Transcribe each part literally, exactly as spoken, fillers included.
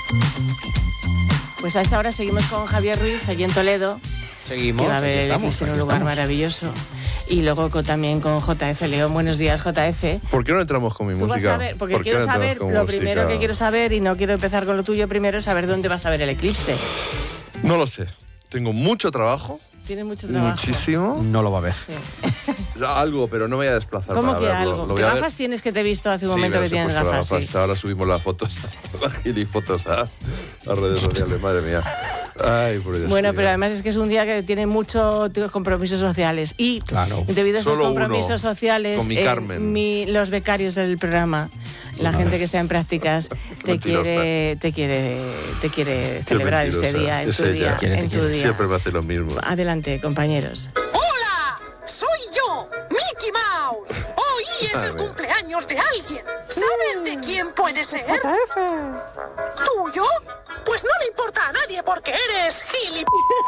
Pues a esta hora seguimos con Javier Ruiz, allí en Toledo. Seguimos, que va a ver estamos, en un lugar estamos. maravilloso. Y luego con, también con J F León. Buenos días, J F. ¿Por qué no entramos con mi Tú música? vas a ver, porque ¿Por qué quiero no entramos saber, con lo música? primero que quiero saber, y no quiero empezar con lo tuyo primero, es saber dónde vas a ver el eclipse. No lo sé. Tengo mucho trabajo. Tienes mucho trabajo. Muchísimo. No lo va a ver. Sí. Algo, pero no me voy a desplazar ¿Cómo para que verlo. algo? Lo ¿Qué voy a ver. gafas tienes que te he visto hace un Sí, momento me que las he tienes puesto gafas? gafas. Sí. Ahora subimos las fotos, las gilifotos a las redes sociales, madre mía. Ay, por Dios. Bueno, mío. pero además es que es un día que tiene muchos compromisos sociales. Y Claro. debido a esos Solo compromisos uno, sociales, con mi Carmen. mi- los becarios del programa, la gente que está en prácticas, te Mentirosa. quiere, te quiere, te quiere Qué celebrar este mentirosa. día, en Es tu ella. día, Quiere, te en tu quiere. día. Siempre me hace lo mismo. Adelante, compañeros. ¡Hola! ¡Soy yo, Mickey Mouse! Hoy es el Madre. cumpleaños de alguien. ¿Sabes de quién puede ser? ¿Tuyo? Pues no le importa a nadie porque eres gili...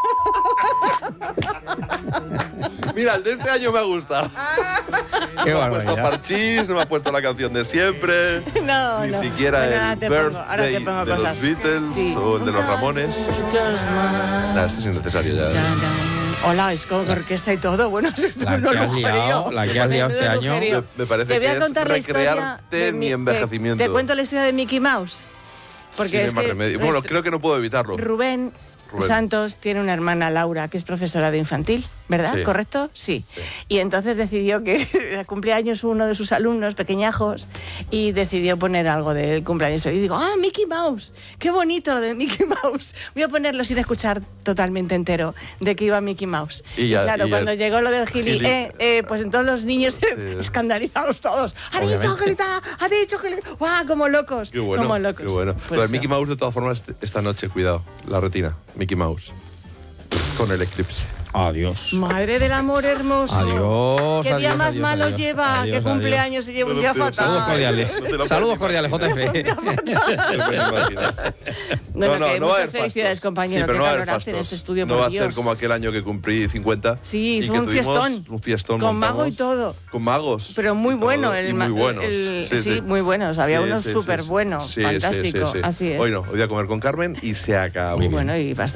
Mira, el de este año me ha gustado. Qué No me ha puesto barbaridad. Parchís, no me ha puesto la canción de siempre. No, Ni no. siquiera Bueno, ahora el te pongo, ahora birthday te pongo de cosas. los Beatles Sí. o el de los Ramones. Muchos más. Nah, eso es innecesario ya. Dan, dan. Hola, es con orquesta y todo. Bueno, es esto La un que has lujerío. liado, la que has liado este Menudo año. lujerío. Me- me parece Te voy a que es contar la historia recrearte de en mi te- envejecimiento. Te, cuento la historia de Mickey Mouse. Porque Sin es más que remedio. Bueno, nuestro- creo que no puedo evitarlo. Rubén, Rubén. Santos tiene una hermana, Laura, que es profesora de infantil, ¿verdad? Sí. ¿Correcto? Sí. Sí. Y entonces decidió que era cumpleaños uno de sus alumnos pequeñajos y decidió poner algo del cumpleaños. Y digo, ah, Mickey Mouse, qué bonito lo de Mickey Mouse. Voy a ponerlo sin escuchar totalmente entero de que iba Mickey Mouse. Y ya- claro, y ya- cuando llegó lo del gili, Gili- eh, eh, pues entonces los niños escandalizados todos. Ha dicho, Obviamente. Angelita, ha dicho, Angelita. ¡Guau! Como locos. Qué bueno, como locos. qué bueno. Pues Lo de eso. Mickey Mouse, de todas formas, esta noche, cuidado, la retina, Mickey Mouse. Con el eclipse. Adiós. Madre del amor hermoso. Adiós, ¿Qué día adiós, más adiós, malo adiós. lleva? Adiós, ¿Qué cumpleaños se lleva un día fatal? Saludos cordiales. No te lo Saludos puedes cordiales, J F. No me imagino. Bueno, que va a muchas haber felicidades, fastos. compañero. Sí, pero Qué no va a haber calor hace en fastos. este estudio, No por va a ser Dios. como aquel año que cumplí cincuenta. Sí, y fue que un tuvimos fiestón. Un fiestón. Con mago montamos y todo. Con magos. Pero muy y bueno. todo, El, y ma- muy buenos. el- sí, sí, sí. muy buenos. Había Sí, uno sí, sí, súper sí. bueno. Sí, sí, fantástico. sí, sí. Así es. Hoy no, hoy voy a comer con Carmen y se acabó. Muy bueno y bastante.